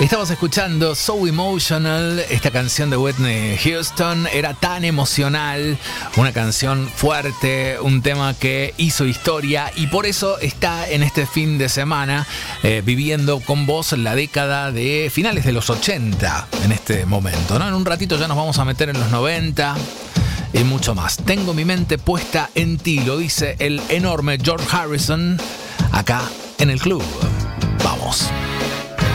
Estamos escuchando So Emotional, esta canción de Whitney Houston. Era tan emocional, una canción fuerte, un tema que hizo historia y por eso está en este fin de semana viviendo con vos la década de finales de los 80 en este momento, ¿no? En un ratito ya nos vamos a meter en los 90 y mucho más. Tengo mi mente puesta en ti, lo dice el enorme George Harrison acá en el club. Vamos.